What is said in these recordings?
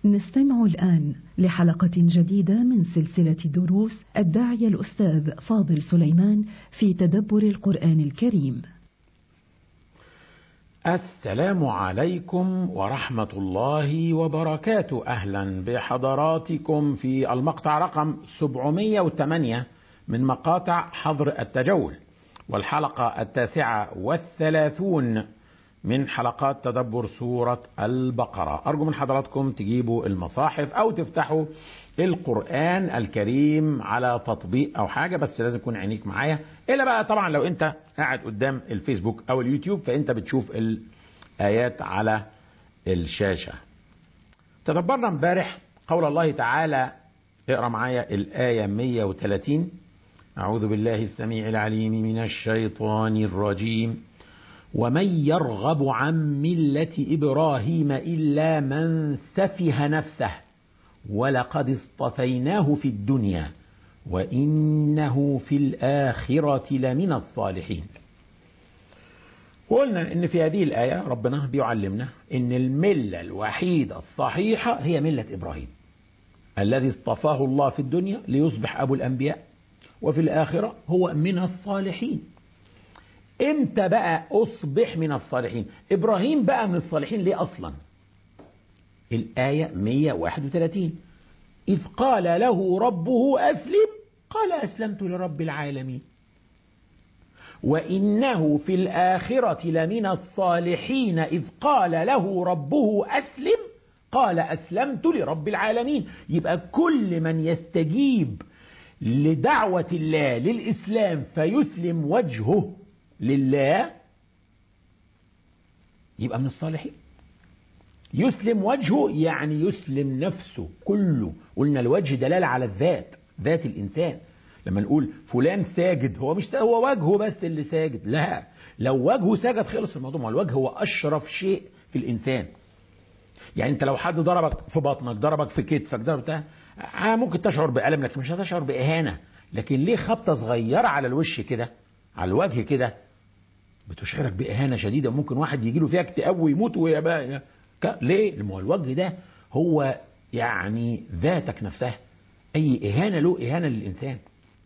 نستمع الآن لحلقة جديدة من سلسلة دروس الداعية الأستاذ فاضل سليمان في تدبر القرآن الكريم. السلام عليكم ورحمة الله وبركاته. أهلا بحضراتكم في المقطع رقم 708 من مقاطع حظر التجول، والحلقة 39 من حلقات تدبر سورة البقرة. أرجو من حضراتكم تجيبوا المصاحف أو تفتحوا القرآن الكريم على تطبيق أو حاجة، بس لازم يكون عينيك معايا. إلا بقى طبعا لو أنت قاعد قدام الفيسبوك أو اليوتيوب فأنت بتشوف الآيات على الشاشة. تدبرنا امبارح قول الله تعالى، اقرأ معايا الآية 130: أعوذ بالله السميع العليم من الشيطان الرجيم: ومن يرغب عن ملة إبراهيم إلا من سفه نفسه ولقد اصطفيناه في الدنيا وإنه في الآخرة لمن الصالحين. وقلنا إن في هذه الآية ربنا بيعلمنا إن الملة الوحيدة الصحيحة هي ملة إبراهيم الذي اصطفاه الله في الدنيا ليصبح أبو الأنبياء، وفي الآخرة هو من الصالحين. امتى بقى أصبح من الصالحين؟ إبراهيم بقى من الصالحين ليه أصلا؟ الآية 131: إذ قال له ربه أسلم قال أسلمت لرب العالمين وإنه في الآخرة لمن الصالحين إذ قال له ربه أسلم قال أسلمت لرب العالمين. يبقى كل من يستجيب لدعوة الله للإسلام فيسلم وجهه لله يبقى من الصالحين. يسلم وجهه يعني يسلم نفسه كله. قلنا الوجه دلالة على الذات، ذات الإنسان. لما نقول فلان ساجد، هو مش هو وجهه بس اللي ساجد، لا، لو وجهه ساجد خلص الموضوع. ما الوجه هو أشرف شيء في الإنسان. يعني أنت لو حد ضربك في بطنك، ضربك في كتفك، ضربك ممكن تشعر بألم لكن مش هتشعر بإهانة. لكن ليه خبطة صغيرة على الوش كده، على الوجه كده، بتشعرك بإهانة شديدة. ممكن واحد يجي له فيها اكتئاب ويموت ويبقى ليه؟ لما الوجه ده هو يعني ذاتك نفسها. أي إهانة له إهانة للإنسان.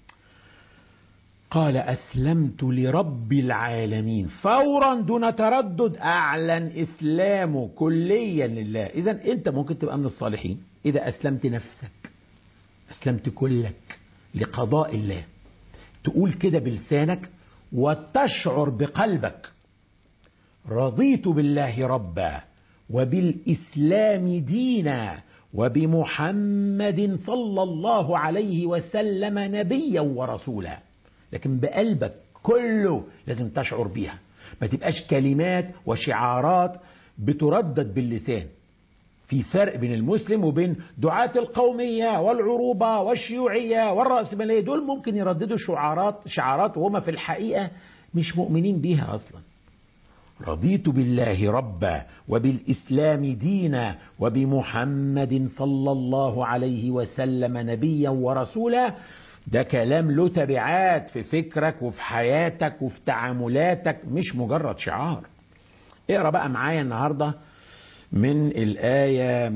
قال أسلمت لرب العالمين، فورا دون تردد أعلن إسلامه كليا لله. إذن أنت ممكن تبقى من الصالحين إذا أسلمت نفسك، أسلمت كلك لقضاء الله. تقول كده بلسانك وتشعر بقلبك: رضيت بالله ربا وبالإسلام دينا وبمحمد صلى الله عليه وسلم نبيا ورسولا. لكن بقلبك كله لازم تشعر بيها، ما تبقاش كلمات وشعارات بتردد باللسان. في فرق بين المسلم وبين دعاة القومية والعروبة والشيوعية والرأسمالية. دول ممكن يرددوا شعارات وهم في الحقيقة مش مؤمنين بيها أصلا. رضيت بالله ربا وبالإسلام دينا وبمحمد صلى الله عليه وسلم نبيا ورسولا. ده كلام له تبعات في فكرك وفي حياتك وفي تعاملاتك، مش مجرد شعار. اقرأ بقى معايا النهاردة من الآية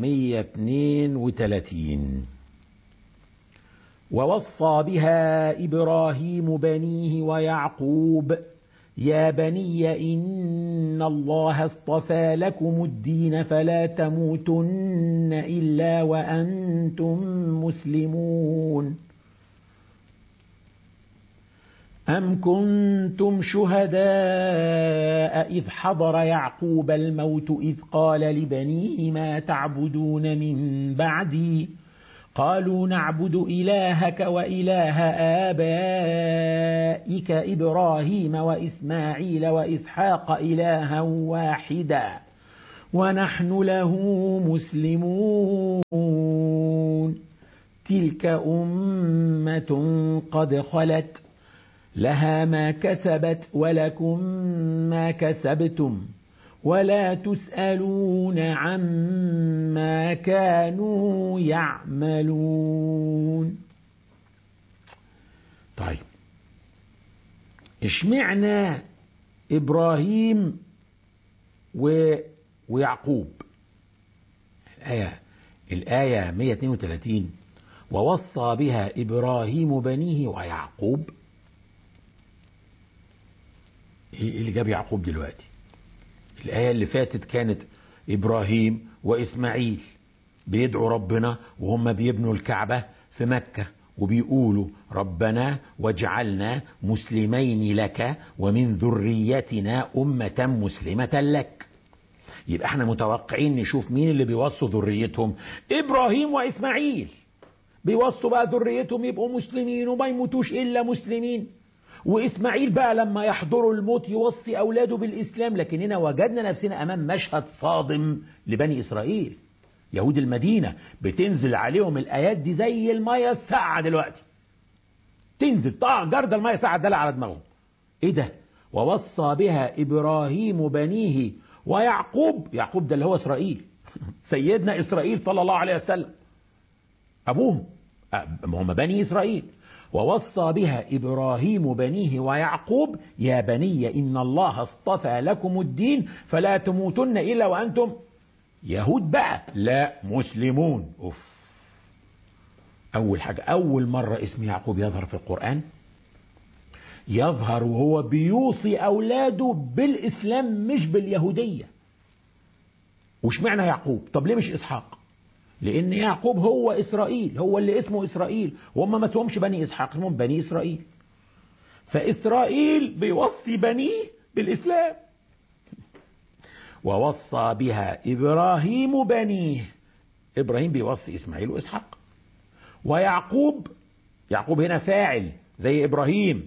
132: ووصى بها إبراهيم بنيه ويعقوب يا بني إن الله اصطفى لكم الدين فلا تموتن إلا وأنتم مسلمون. أم كنتم شهداء إذ حضر يعقوب الموت إذ قال لبنيه ما تعبدون من بعدي قالوا نعبد إلهك وإله آبائك إبراهيم وإسماعيل وإسحاق إلها واحدا ونحن له مسلمون. تلك أمة قد خلت لها ما كسبت ولكم ما كسبتم ولا تسألون عما كانوا يعملون. طيب، اشمعنى إبراهيم ويعقوب؟ الآية الآية 132 ووصى بها إبراهيم بنيه ويعقوب. ايه اللي جاب يعقوب دلوقتي؟ الآية اللي فاتت كانت إبراهيم وإسماعيل بيدعوا ربنا وهم بيبنوا الكعبة في مكة وبيقولوا ربنا واجعلنا مسلمين لك ومن ذريتنا أمة مسلمة لك. يبقى احنا متوقعين نشوف مين اللي بيوصوا ذريتهم. إبراهيم وإسماعيل بيوصوا بقى ذريتهم يبقوا مسلمين وما يموتوش إلا مسلمين. وإسماعيل بقى لما يحضروا الموت يوصي أولاده بالإسلام. لكن هنا وجدنا نفسنا أمام مشهد صادم لبني إسرائيل. يهود المدينة بتنزل عليهم الآيات دي زي المية الساقعة دلوقتي. تنزل طبعا جرد المية الساقعة دل على دماغهم. إيه ده؟ ووصى بها إبراهيم بنيه ويعقوب. يعقوب ده اللي هو إسرائيل سيدنا إسرائيل صلى الله عليه وسلم أبوهم، هم بني إسرائيل. ووصى بها إبراهيم بنيه ويعقوب يا بني إن الله اصطفى لكم الدين فلا تموتن إلا وأنتم يهود بقى لا مسلمون. أول حاجة، أول مرة اسم يعقوب يظهر في القرآن يظهر وهو بيوصي أولاده بالإسلام مش باليهودية. وش معنى يعقوب؟ طب ليه مش إسحاق؟ لأن يعقوب هو إسرائيل، هو اللي اسمه إسرائيل، وهم ما اسمهمش بني إسحاق، اسمهم بني إسرائيل. فإسرائيل بيوصي بنيه بالإسلام. ووصى بها إبراهيم بنيه. إبراهيم بيوصي إسماعيل وإسحاق. ويعقوب، يعقوب هنا فاعل زي إبراهيم،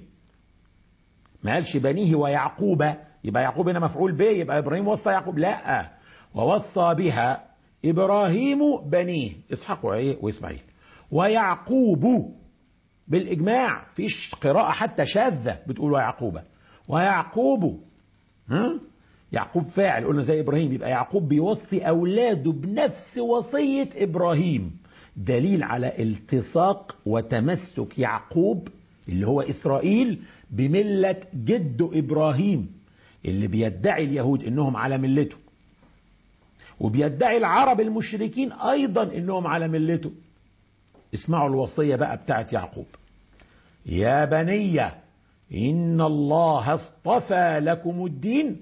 ما قالش بنيه ويعقوب يبقى يعقوب هنا مفعول به، يبقى إبراهيم وصى يعقوب، لا. ووصى بها إبراهيم بنيه إسحاق وإسماعيل ويعقوب بالإجماع، فيش قراءة حتى شاذة بتقول ويعقوب. ويعقوب يعقوب فاعل قلنا زي إبراهيم، يبقى يعقوب بيوصي أولاده بنفس وصية إبراهيم. دليل على التصاق وتمسك يعقوب اللي هو إسرائيل بملة جده إبراهيم اللي بيدعي اليهود إنهم على ملته، وبيدعي العرب المشركين أيضا إنهم على ملته. اسمعوا الوصية بقى بتاعت يعقوب: يا بني إن الله اصطفى لكم الدين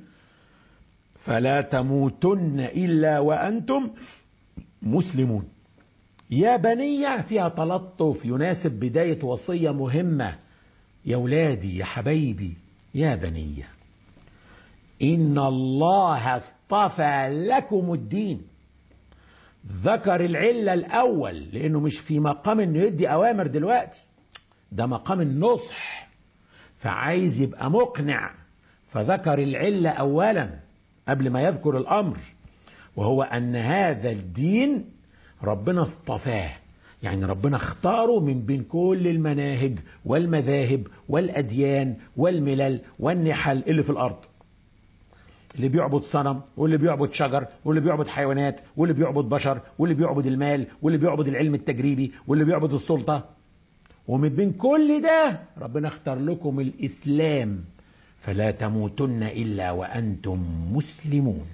فلا تموتن إلا وأنتم مسلمون. يا بني فيها تلطف يناسب بداية وصية مهمة. يا ولادي يا حبايبي يا بني إن الله اصطفى لكم الدين. ذكر العلة الأول لأنه مش في مقام إنه يدي أوامر دلوقتي، ده مقام النصح، فعايز يبقى مقنع، فذكر العلة أولا قبل ما يذكر الأمر، وهو أن هذا الدين ربنا اصطفاه، يعني ربنا اختاره من بين كل المناهج والمذاهب والأديان والملل والنحل اللي في الأرض. اللي بيعبد صنم، واللي بيعبد شجر، واللي بيعبد حيوانات، واللي بيعبد بشر، واللي بيعبد المال، واللي بيعبد العلم التجريبي، واللي بيعبد السلطة. ومن بين كل ده ربنا اختار لكم الإسلام فلا تموتن إلا وأنتم مسلمون.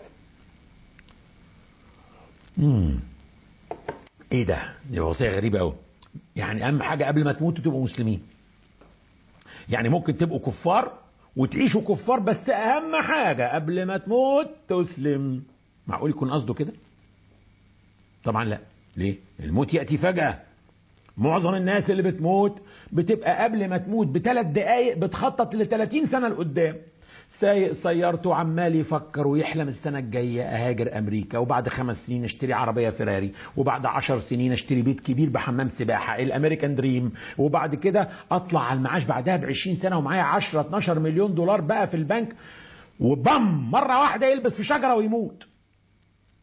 ايه ده؟ دي وصية غريبة قوي. يعني اهم حاجة قبل ما تموتوا تبقوا مسلمين. يعني ممكن تبقوا كفار وتعيشوا كفار، بس اهم حاجة قبل ما تموت تسلم. معقول يكون قصده كده؟ طبعا لا. ليه؟ الموت يأتي فجأة. معظم الناس اللي بتموت بتبقى قبل ما تموت ب3 دقايق بتخطط ل30 سنة لقدام. سايق سيارته عمال يفكر ويحلم السنة الجاية أهاجر أمريكا، وبعد 5 سنين اشتري عربية فيراري، وبعد 10 سنين اشتري بيت كبير بحمام سباحة، الأمريكان دريم، وبعد كده أطلع على المعاش بعدها ب20 سنة ومعايا 10-12 مليون دولار بقى في البنك، وبم مرة واحدة يلبس في شجرة ويموت.